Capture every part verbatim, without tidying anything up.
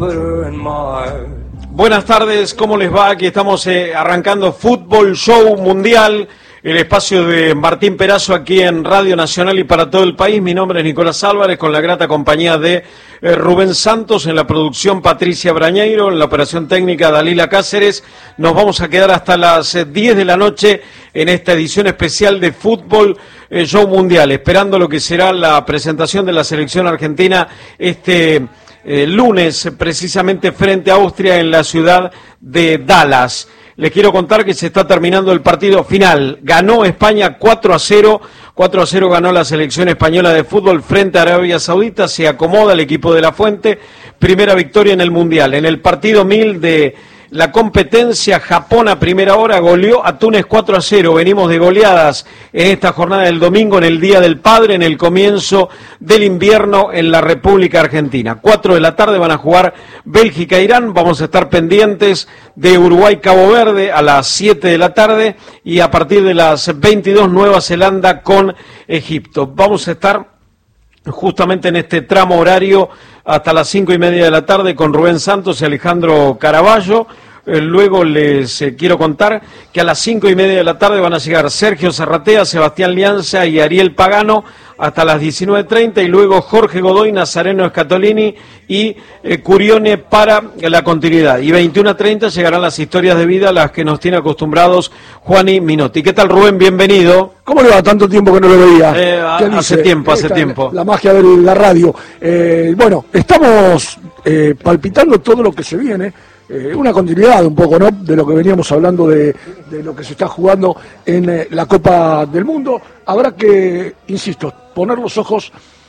Buenas tardes, ¿cómo les va? Aquí estamos eh, arrancando Fútbol Show Mundial, el espacio de Martín Perazo aquí en Radio Nacional y para todo el país. Mi nombre es Nicolás Álvarez, con la grata compañía de eh, Rubén Santos, en la producción Patricia Brañeiro, en la operación técnica Dalila Cáceres. Nos vamos a quedar hasta las eh, diez de la noche en esta edición especial de Fútbol eh, Show Mundial, esperando lo que será la presentación de la selección argentina este Eh, lunes, precisamente frente a Austria en la ciudad de Dallas. Les quiero contar que se está terminando el partido final. Ganó España cuatro a cero. cuatro a cero ganó la selección española de fútbol frente a Arabia Saudita. Se acomoda el equipo de la Fuente. Primera victoria en el Mundial. En el partido mil de la competencia, Japón a primera hora goleó a Túnez cuatro a cero. Venimos de goleadas en esta jornada del domingo, en el Día del Padre, en el comienzo del invierno en la República Argentina. cuatro de la tarde van a jugar Bélgica e Irán. Vamos a estar pendientes de Uruguay-Cabo Verde a las siete de la tarde y a partir de las veintidós Nueva Zelanda con Egipto. Vamos a estar justamente en este tramo horario hasta las cinco y media de la tarde con Rubén Santos y Alejandro Caraballo. Eh, luego les eh, quiero contar que a las cinco y media de la tarde van a llegar Sergio Zarratea, Sebastián Lianza y Ariel Pagano hasta las diecinueve treinta y luego Jorge Godoy, Nazareno Scatolini y eh, Curione para la continuidad. Y veintiuno treinta llegarán las historias de vida, las que nos tiene acostumbrados Juani Minotti. ¿Qué tal, Rubén? Bienvenido. ¿Cómo le va? Tanto tiempo que no lo veía. Eh, hace tiempo, hace Esta, tiempo. La, la magia de la radio. Eh, bueno, estamos eh, palpitando todo lo que se viene. Eh, una continuidad un poco, ¿no?, de lo que veníamos hablando de, de lo que se está jugando en eh, la Copa del Mundo. Habrá que, insisto, poner los ojos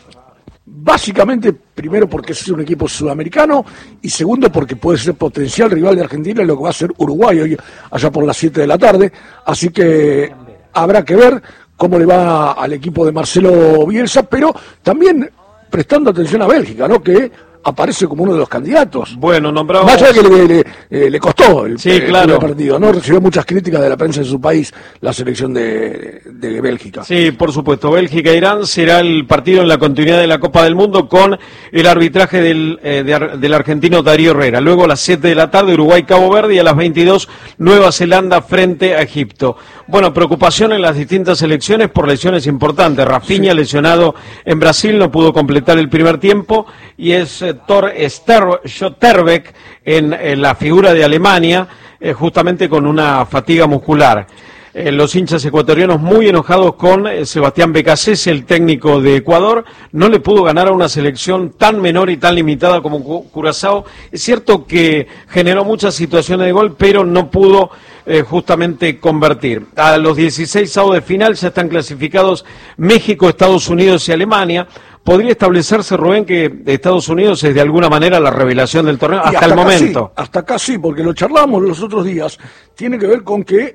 básicamente, primero porque es un equipo sudamericano y segundo porque puede ser potencial rival de Argentina en lo que va a ser Uruguay hoy allá por las siete de la tarde. Así que habrá que ver cómo le va al equipo de Marcelo Bielsa, pero también prestando atención a Bélgica, ¿no?, que aparece como uno de los candidatos. Bueno, nombrado. Más allá que le, le, le, le costó el, sí, el claro. partido, ¿no? Recibió muchas críticas de la prensa de su país, la selección de, de Bélgica. Sí, por supuesto. Bélgica-Irán será el partido en la continuidad de la Copa del Mundo con el arbitraje del, eh, de, del argentino Darío Herrera. Luego a las siete de la tarde Uruguay-Cabo Verde y a las veintidós Nueva Zelanda frente a Egipto. Bueno, preocupación en las distintas selecciones por lesiones importantes. Rafinha, sí, lesionado en Brasil, no pudo completar el primer tiempo y es eh, Thor Schotterbeck en, en la figura de Alemania, eh, justamente con una fatiga muscular. Eh, los hinchas ecuatorianos muy enojados con eh, Sebastián Becasese, el técnico de Ecuador. No le pudo ganar a una selección tan menor y tan limitada como Curazao. Es cierto que generó muchas situaciones de gol, pero no pudo eh, justamente convertir. A los dieciséis avos de final ya están clasificados México, Estados Unidos y Alemania. ¿Podría establecerse, Rubén, que Estados Unidos es de alguna manera la revelación del torneo hasta, hasta el momento? Sí, hasta acá sí, porque lo charlamos los otros días. Tiene que ver con que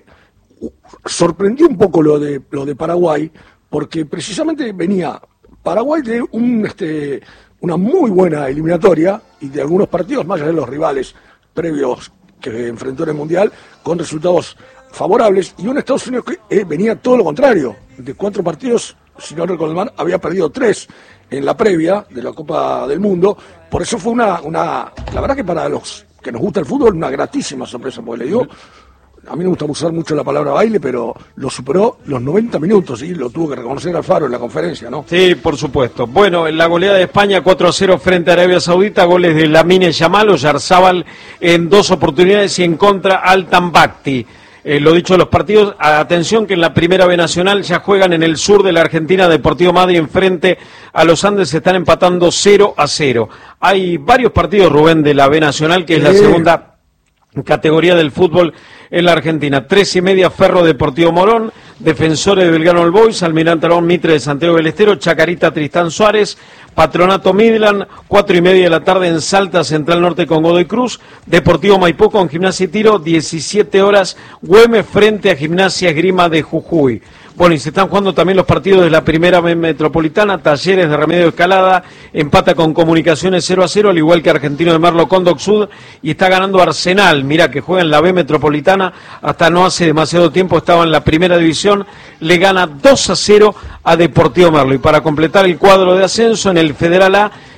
sorprendió un poco lo de lo de Paraguay, porque precisamente venía Paraguay de un este una muy buena eliminatoria y de algunos partidos, más allá de los rivales previos que enfrentó en el Mundial, con resultados favorables, y un Estados Unidos que eh, venía todo lo contrario. De cuatro partidos, si no recuerdo mal, había perdido tres en la previa de la Copa del Mundo. Por eso fue una, una la verdad que para los que nos gusta el fútbol, una gratísima sorpresa, porque le dio, a mí me gusta usar mucho la palabra baile, pero lo superó los noventa minutos y lo tuvo que reconocer Alfaro en la conferencia, ¿no? Sí, por supuesto. Bueno, en la goleada de España cuatro a cero frente a Arabia Saudita, goles de Lamine Yamal, Oyarzábal en dos oportunidades y en contra Altan Bakhti. Eh, lo dicho de los partidos, atención que en la Primera B Nacional ya juegan en el sur de la Argentina, Deportivo Madrid enfrente a los Andes, se están empatando cero a cero. Hay varios partidos, Rubén, de la B Nacional, que es la segunda categoría del fútbol en la Argentina. Tres y media Ferro Deportivo Morón, Defensores de Belgrano All Boys, Almirante Arón Mitre de Santiago del Estero, Chacarita Tristán Suárez, Patronato Midland, cuatro y media de la tarde en Salta, Central Norte con Godoy Cruz, Deportivo Maipú con Gimnasia y Tiro, diecisiete horas, Güemes frente a Gimnasia Esgrima de Jujuy. Bueno, y se están jugando también los partidos de la Primera B Metropolitana, Talleres de Remedio Escalada, empata con Comunicaciones cero a cero, al igual que Argentino de Merlo con Doc Sud, y está ganando Arsenal, mira que juega en la B Metropolitana, hasta no hace demasiado tiempo estaba en la Primera División, le gana dos a cero a Deportivo Merlo. Y para completar el cuadro de ascenso, en el Federal A,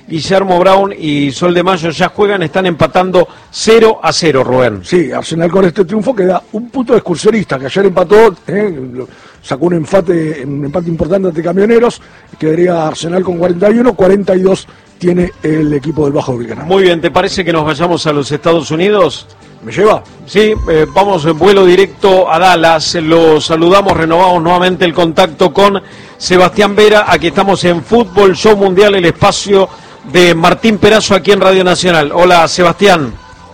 Guillermo Brown y Sol de Mayo ya juegan, están empatando cero a cero, Rubén. Sí, Arsenal con este triunfo queda un punto de excursionista, que ayer empató, eh, sacó un empate, un empate importante ante Camioneros, quedaría Arsenal con cuarenta y uno, cuarenta y dos tiene el equipo del Bajo Vilcanal. Muy bien, ¿te parece que nos vayamos a los Estados Unidos? ¿Me lleva? Sí, eh, vamos en vuelo directo a Dallas, lo saludamos, renovamos nuevamente el contacto con Sebastián Vera, aquí estamos en Fútbol Show Mundial, el espacio de Martín Perazo aquí en Radio Nacional. Hola, Sebastián.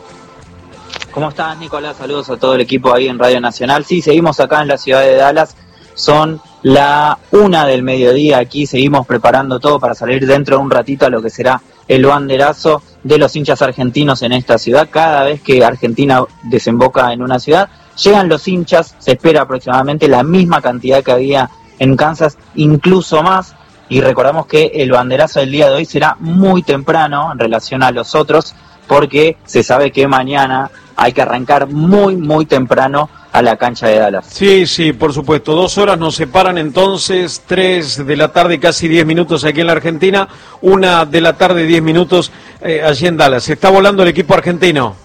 ¿Cómo estás, Nicolás? Saludos a todo el equipo ahí en Radio Nacional. Sí, seguimos acá en la ciudad de Dallas, son la una del mediodía aquí, seguimos preparando todo para salir dentro de un ratito a lo que será el banderazo de los hinchas argentinos en esta ciudad. Cada vez que Argentina desemboca en una ciudad, llegan los hinchas, se espera aproximadamente la misma cantidad que había en Kansas, incluso más, y recordamos que el banderazo del día de hoy será muy temprano en relación a los otros, porque se sabe que mañana hay que arrancar muy, muy temprano a la cancha de Dallas. Sí, sí, por supuesto. Dos horas nos separan entonces, tres de la tarde, casi diez minutos aquí en la Argentina, una de la tarde, diez minutos eh, allí en Dallas. Se está volando el equipo argentino.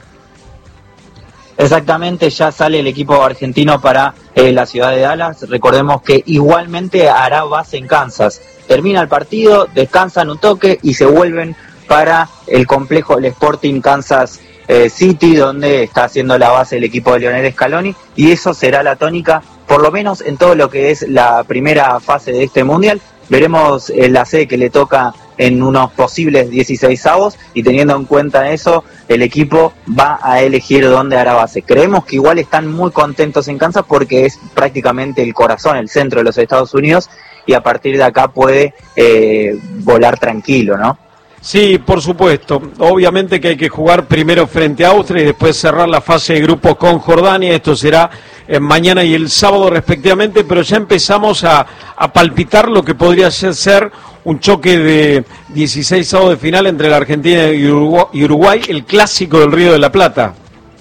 Exactamente, ya sale el equipo argentino para eh, la ciudad de Dallas. Recordemos que igualmente hará base en Kansas. Termina el partido, descansan un toque y se vuelven para el complejo, el Sporting Kansas eh, City, donde está haciendo la base el equipo de Lionel Scaloni, y eso será la tónica, por lo menos en todo lo que es la primera fase de este Mundial. Veremos eh, la sede que le toca en unos posibles dieciseisavos, y teniendo en cuenta eso, el equipo va a elegir dónde hará base. Creemos que igual están muy contentos en Kansas porque es prácticamente el corazón, el centro de los Estados Unidos, y a partir de acá puede eh, volar tranquilo, ¿no? Sí, por supuesto. Obviamente que hay que jugar primero frente a Austria y después cerrar la fase de grupos con Jordania. Esto será eh, mañana y el sábado respectivamente, pero ya empezamos a, a palpitar lo que podría ser un choque de dieciseisavos de final entre la Argentina y Uruguay, y Uruguay, el clásico del Río de la Plata.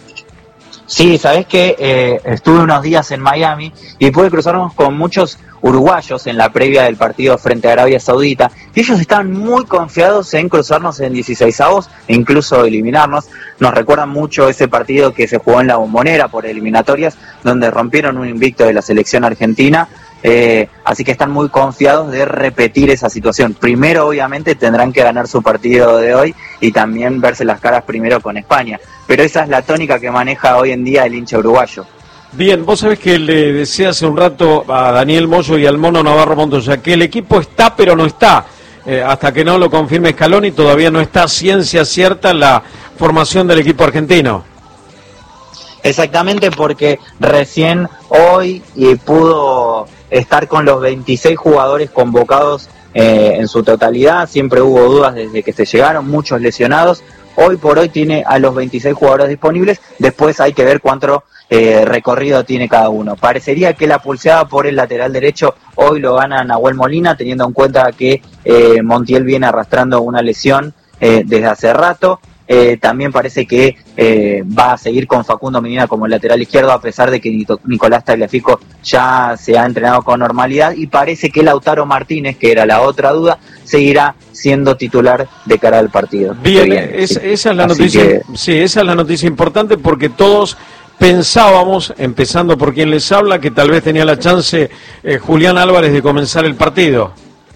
Sí, sabés que eh, estuve unos días en Miami y pude cruzarnos con muchos uruguayos en la previa del partido frente a Arabia Saudita, y ellos estaban muy confiados en cruzarnos en dieciseisavos e incluso eliminarnos. Nos recuerdan mucho ese partido que se jugó en la Bombonera por eliminatorias, donde rompieron un invicto de la selección argentina. Eh, así que están muy confiados de repetir esa situación. Primero, obviamente, tendrán que ganar su partido de hoy y también verse las caras primero con España, pero esa es la tónica que maneja hoy en día el hincha uruguayo. Bien, vos sabés que le decía hace un rato a Daniel Moyo y al Mono Navarro Montoya que el equipo está pero no está, eh, hasta que no lo confirme Scaloni todavía no está ciencia cierta la formación del equipo argentino. Exactamente, porque recién hoy eh, pudo estar con los veintiséis jugadores convocados eh, en su totalidad. Siempre hubo dudas desde que se llegaron, muchos lesionados. Hoy por hoy tiene a los veintiséis jugadores disponibles, después hay que ver cuánto eh, recorrido tiene cada uno. Parecería que la pulseada por el lateral derecho hoy lo gana Nahuel Molina, teniendo en cuenta que eh, Montiel viene arrastrando una lesión eh, desde hace rato. Eh, también parece que eh, va a seguir con Facundo Medina como lateral izquierdo, a pesar de que Nicolás Tagliafico ya se ha entrenado con normalidad, y parece que Lautaro Martínez, que era la otra duda, seguirá siendo titular de cara al partido. Bien, bien es, sí. esa es la Así noticia, que... sí, esa es la noticia importante, porque todos pensábamos, empezando por quien les habla, que tal vez tenía la chance eh, Julián Álvarez de comenzar el partido.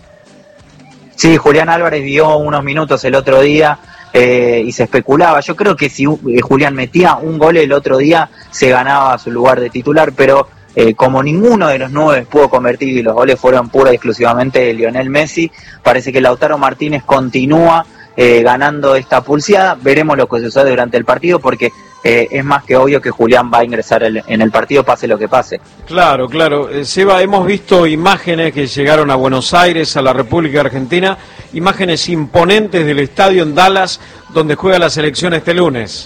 Sí, Julián Álvarez vio unos minutos el otro día. Eh, y se especulaba. Yo creo que si eh, Julián metía un gol el otro día, se ganaba su lugar de titular, pero eh, como ninguno de los nueve pudo convertir y los goles fueron pura y exclusivamente de Lionel Messi, parece que Lautaro Martínez continúa eh, ganando esta pulseada. Veremos lo que sucede durante el partido, porque eh, es más que obvio que Julián va a ingresar el, en el partido, pase lo que pase. Claro, claro. Eh, Seba, hemos visto imágenes que llegaron a Buenos Aires, a la República Argentina, imágenes imponentes del estadio en Dallas, donde juega la selección este lunes.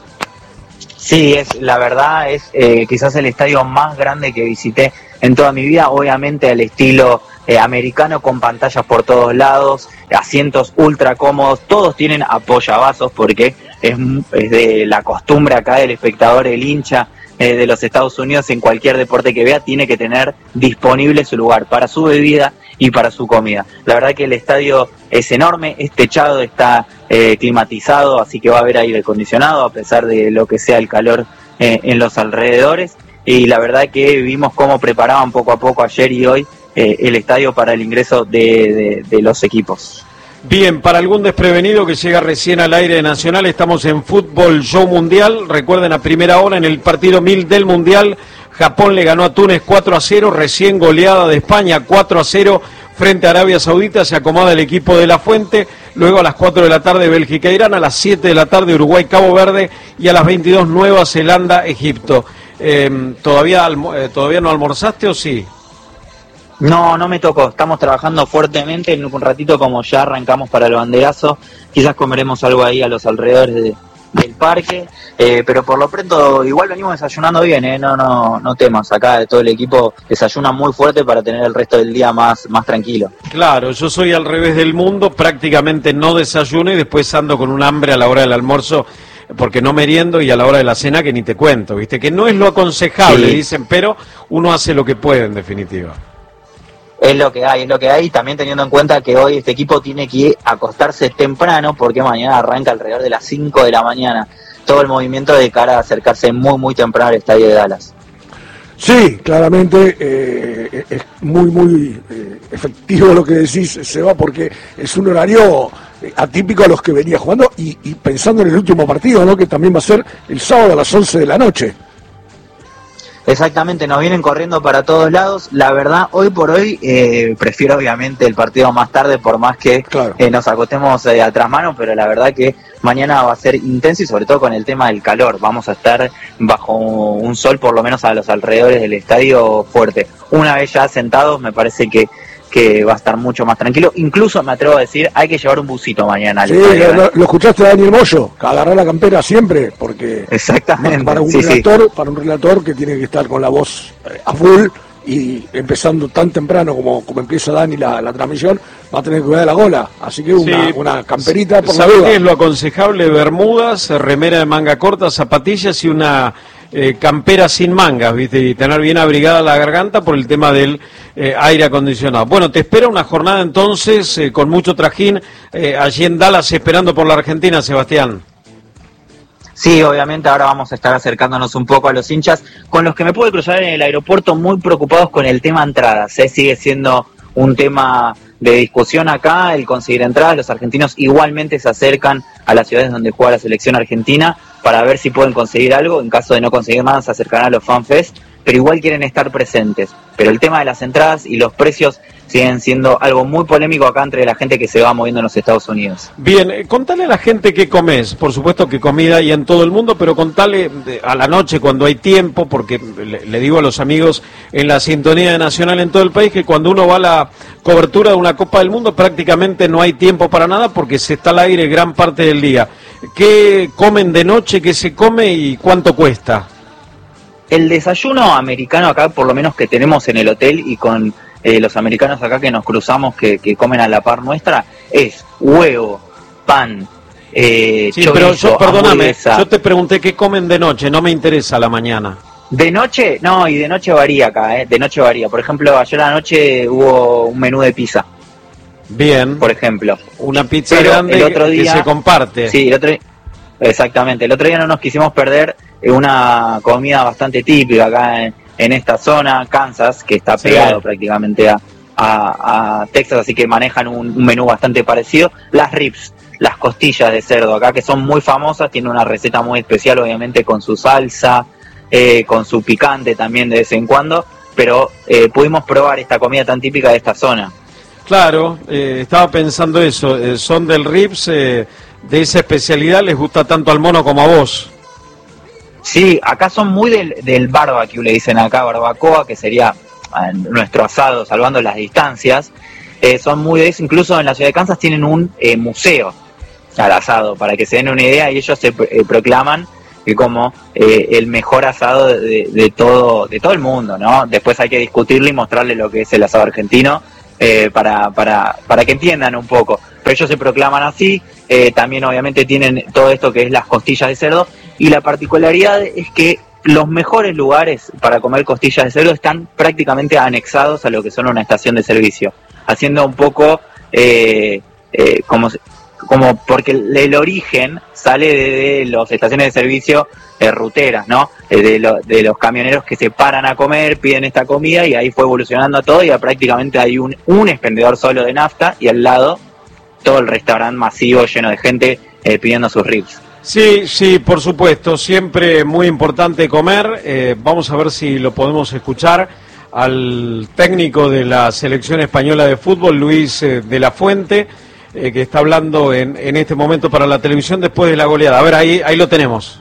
Sí, es la verdad, es eh, quizás el estadio más grande que visité en toda mi vida, obviamente al estilo eh, americano, con pantallas por todos lados, asientos ultra cómodos, todos tienen apoyabazos porque es, es de la costumbre acá del espectador, el hincha eh, de los Estados Unidos, en cualquier deporte que vea tiene que tener disponible su lugar para su bebida y para su comida. La verdad que el estadio es enorme, es techado, está eh, climatizado, así que va a haber aire acondicionado a pesar de lo que sea el calor eh, en los alrededores, y la verdad que vimos cómo preparaban poco a poco ayer y hoy eh, el estadio para el ingreso de, de, de los equipos. Bien, para algún desprevenido que llega recién al aire de Nacional, estamos en Fútbol Show Mundial. Recuerden, a primera hora en el partido mil del Mundial, Japón le ganó a Túnez cuatro a cero, recién goleada de España cuatro a cero frente a Arabia Saudita, se acomoda el equipo de La Fuente. Luego a las cuatro de la tarde Bélgica Irán, a las siete de la tarde Uruguay Cabo Verde y a las veintidós Nueva Zelanda Egipto. Eh, ¿todavía, eh, ¿Todavía no almorzaste o sí? No, no me tocó, estamos trabajando fuertemente, en un ratito como ya arrancamos para el banderazo, quizás comeremos algo ahí a los alrededores de, del parque, eh, pero por lo pronto igual venimos desayunando bien, eh, no, no, no temas, acá todo el equipo desayuna muy fuerte para tener el resto del día más, más tranquilo. Claro, yo soy al revés del mundo, prácticamente no desayuno y después ando con un hambre a la hora del almuerzo, porque no meriendo, y a la hora de la cena que ni te cuento, viste, que no es lo aconsejable, sí. Dicen, pero uno hace lo que puede en definitiva. Es lo que hay, es lo que hay, también teniendo en cuenta que hoy este equipo tiene que acostarse temprano porque mañana arranca alrededor de las cinco de la mañana todo el movimiento de cara a acercarse muy muy temprano al estadio de Dallas. Sí, claramente eh, es muy muy eh, efectivo lo que decís, Seba, porque es un horario atípico a los que venía jugando y, y pensando en el último partido, ¿no?, que también va a ser el sábado a las once de la noche. Exactamente, nos vienen corriendo para todos lados. La verdad, hoy por hoy eh, prefiero obviamente el partido más tarde, por más que claro. eh, nos acostemos eh, atrás mano, pero la verdad que mañana va a ser intenso y sobre todo con el tema del calor. Vamos a estar bajo un sol, por lo menos a los alrededores del estadio, fuerte. Una vez ya sentados, me parece que que va a estar mucho más tranquilo. Incluso me atrevo a decir, hay que llevar un busito mañana al sí, estadio. Lo, lo escuchaste a Daniel Moyo, agarrar la campera siempre, porque exactamente para un sí, relator, sí. para un relator que tiene que estar con la voz eh, a full y empezando tan temprano como, como empieza Dani la, la transmisión, va a tener que cuidar la gola, así que una, sí, una camperita por la duda. ¿Sabés qué es lo aconsejable? Bermudas, remera de manga corta, zapatillas y una eh, campera sin mangas, ¿viste? Y tener bien abrigada la garganta por el tema del eh, aire acondicionado. Bueno, te espera una jornada entonces eh, con mucho trajín eh, allí en Dallas esperando por la Argentina, Sebastián. Sí, obviamente ahora vamos a estar acercándonos un poco a los hinchas, con los que me pude cruzar en el aeropuerto muy preocupados con el tema entradas, ¿eh? Sigue siendo un tema de discusión acá, el conseguir entradas. Los argentinos igualmente se acercan a las ciudades donde juega la selección argentina para ver si pueden conseguir algo. En caso de no conseguir nada, se acercarán a los FanFest, pero igual quieren estar presentes. Pero el tema de las entradas y los precios siguen siendo algo muy polémico acá entre la gente que se va moviendo en los Estados Unidos. Bien, eh, contale a la gente qué comes. Por supuesto que comida hay en todo el mundo, pero contale de, a la noche cuando hay tiempo, porque le, le digo a los amigos en la sintonía de Nacional en todo el país que cuando uno va a la cobertura de una Copa del Mundo prácticamente no hay tiempo para nada porque se está al aire gran parte del día. ¿Qué comen de noche, qué se come y cuánto cuesta? El desayuno americano acá, por lo menos que tenemos en el hotel y con eh, los americanos acá que nos cruzamos, que, que comen a la par nuestra, es huevo, pan, eh, sí, chorizo, pero yo, perdóname, hamburguesa. Yo te pregunté qué comen de noche, no me interesa la mañana. De noche, no, y de noche varía acá, eh, de noche varía. Por ejemplo, ayer a la noche hubo un menú de pizza. Bien. Por ejemplo. Una pizza pero grande el otro día, que se comparte. Sí, el otro día, exactamente. El otro día no nos quisimos perder una comida bastante típica acá en, en esta zona, Kansas, que está pegado sí. prácticamente a, a, a Texas, así que manejan un, un menú bastante parecido. Las ribs, las costillas de cerdo acá, que son muy famosas, tienen una receta muy especial, obviamente con su salsa, eh, con su picante también de vez en cuando, pero eh, pudimos probar esta comida tan típica de esta zona. Claro, eh, estaba pensando eso, eh, son del ribs, eh, de esa especialidad, les gusta tanto al mono como a vos. Sí, acá son muy del, del barbecue, le dicen acá, barbacoa, que sería eh, nuestro asado, salvando las distancias. Eh, son muy de eso, incluso en la ciudad de Kansas tienen un eh, museo al asado, para que se den una idea, y ellos se eh, proclaman que como eh, el mejor asado de, de todo de todo el mundo, ¿no? Después hay que discutirle y mostrarle lo que es el asado argentino, eh, para, para, para que entiendan un poco. Pero ellos se proclaman así, eh, también obviamente tienen todo esto que es las costillas de cerdo, y la particularidad es que los mejores lugares para comer costillas de cerdo están prácticamente anexados a lo que son una estación de servicio. haciendo un poco eh, eh, como, como porque el, el origen sale de, de las estaciones de servicio eh, ruteras, ¿no? Eh, de, lo, de los camioneros que se paran a comer, piden esta comida y ahí fue evolucionando todo y ya prácticamente hay un, un expendedor solo de nafta y al lado todo el restaurante masivo lleno de gente eh, pidiendo sus ribs. Sí, sí, por supuesto, siempre muy importante comer. Eh, vamos a ver si lo podemos escuchar al técnico de la selección española de fútbol, Luis eh, de la Fuente, eh, que está hablando en, en este momento para la televisión después de la goleada. A ver, ahí, ahí lo tenemos.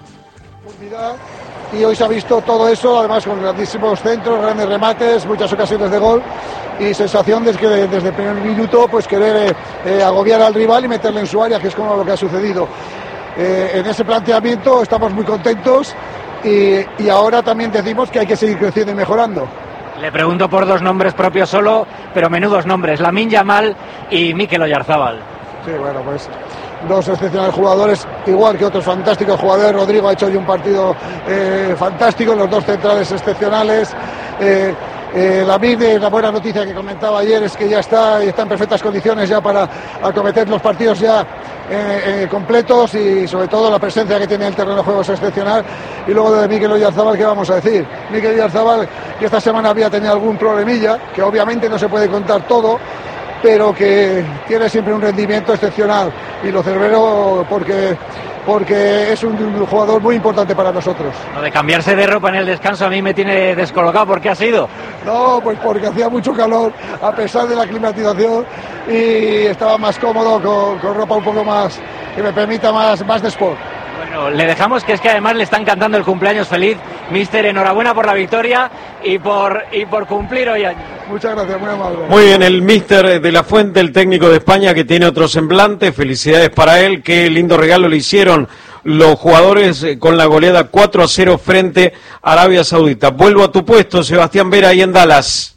Y hoy se ha visto todo eso, además con grandísimos centros, grandes remates, muchas ocasiones de gol y sensación de que desde el primer minuto pues querer eh, eh, agobiar al rival y meterle en su área, que es como lo que ha sucedido. Eh, en ese planteamiento estamos muy contentos y, y ahora también decimos que hay que seguir creciendo y mejorando. Le pregunto por dos nombres propios solo, pero menudos nombres, Lamine Yamal y Mikel Oyarzábal. Sí, bueno, pues dos excepcionales jugadores, igual que otros fantásticos jugadores. Rodrigo ha hecho hoy un partido eh, fantástico, los dos centrales excepcionales. Eh, eh, Lamine, la buena noticia que comentaba ayer es que ya está, está en perfectas condiciones ya para acometer los partidos ya eh, eh, completos y sobre todo la presencia que tiene en el terreno de juego es excepcional. Y luego de Mikel Oyarzábal, ¿qué vamos a decir? Mikel Oyarzábal, que esta semana había tenido algún problemilla, que obviamente no se puede contar todo, pero que tiene siempre un rendimiento excepcional y lo celebro porque, porque es un, un jugador muy importante para nosotros. Lo de cambiarse de ropa en el descanso a mí me tiene descolocado. ¿Por qué ha sido? No, pues porque hacía mucho calor a pesar de la climatización y estaba más cómodo con, con ropa un poco más que me permita más, más de sport. Bueno, le dejamos, que es que además le están cantando el cumpleaños feliz. Mister, enhorabuena por la victoria y por, y por cumplir hoy año. Muchas gracias, muy amable. Muy bien, el Mister de la Fuente, el técnico de España, que tiene otro semblante. Felicidades para él, qué lindo regalo le hicieron los jugadores con la goleada cuatro a cero frente a Arabia Saudita. Vuelvo a tu puesto, Sebastián Vera, ahí en Dallas.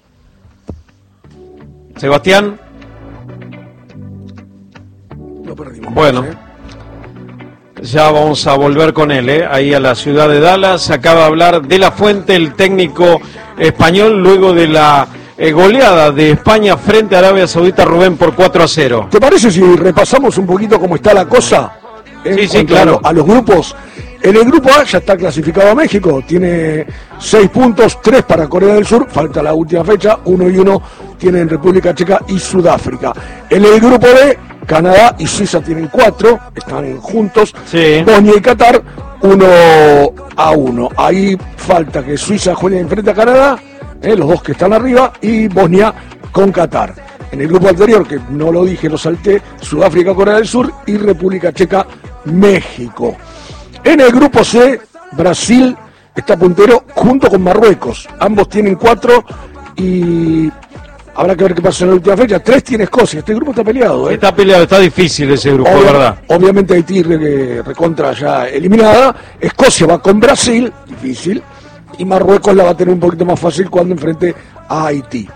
Sebastián. Lo perdimos. Bueno. ¿eh? Ya vamos a volver con él, ¿eh? Ahí a la ciudad de Dallas. Acaba de hablar de la Fuente, el técnico español, luego de la eh, goleada de España frente a Arabia Saudita, Rubén, por cuatro a cero. ¿Te parece si repasamos un poquito cómo está la cosa? En Sí, sí, claro. A los grupos. En el grupo A ya está clasificado a México, tiene seis puntos, tres para Corea del Sur, falta la última fecha, uno y uno tienen República Checa y Sudáfrica. En el grupo B, Canadá y Suiza tienen cuatro, están juntos, Sí. Bosnia y Qatar, uno a uno. Ahí falta que Suiza juegue enfrente a Canadá, eh, los dos que están arriba, y Bosnia con Qatar. En el grupo anterior, que no lo dije, lo salté, Sudáfrica, Corea del Sur y República Checa, México. En el grupo C, Brasil está puntero junto con Marruecos. Ambos tienen cuatro y habrá que ver qué pasa en la última fecha. Tres tiene Escocia. Este grupo está peleado, ¿eh? Está peleado, está difícil ese grupo, Obvia- ¿verdad? Obviamente Haití re- recontra ya eliminada. Escocia va con Brasil, difícil. Y Marruecos la va a tener un poquito más fácil cuando enfrente a Haití.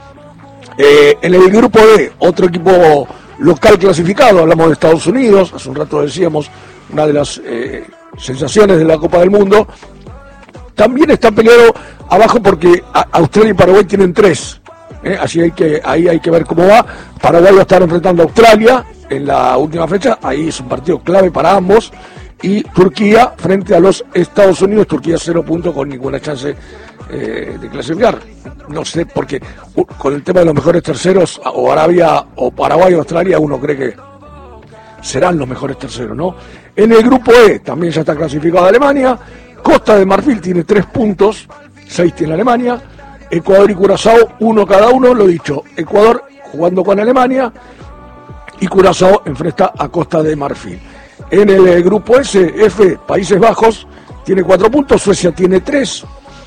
Eh, en el grupo D, otro equipo local clasificado, hablamos de Estados Unidos, hace un rato decíamos, una de las eh, sensaciones de la Copa del Mundo. También está peleado abajo porque a- Australia y Paraguay tienen tres. ¿eh? Así hay que, ahí hay que ver cómo va. Paraguay va a estar enfrentando a Australia en la última fecha, ahí es un partido clave para ambos. Y Turquía frente a los Estados Unidos, Turquía cero puntos con ninguna chance eh, de clasificar. No sé, porque uh, con el tema de los mejores terceros, o Arabia, o Paraguay o Australia, uno cree que serán los mejores terceros, ¿no? En el grupo E también ya está clasificado Alemania, Costa de Marfil tiene tres puntos, seis tiene Alemania, Ecuador y Curazao, uno cada uno, lo dicho, Ecuador jugando con Alemania y Curazao enfrenta a Costa de Marfil. En el eh, grupo S, F, Países Bajos, tiene cuatro puntos, Suecia tiene tres,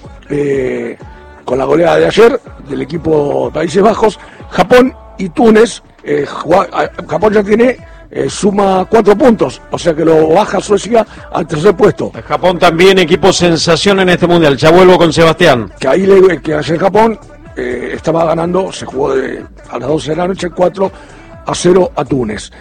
eh, con la goleada de ayer del equipo de Países Bajos, Japón y Túnez, eh, jua- Japón ya tiene, eh, suma cuatro puntos, o sea que lo baja Suecia al tercer puesto. Japón también, equipo sensación en este mundial. Ya vuelvo con Sebastián. Que ahí le, que ayer Japón eh, estaba ganando, se jugó de, a las doce de la noche, cuatro a cero a Túnez.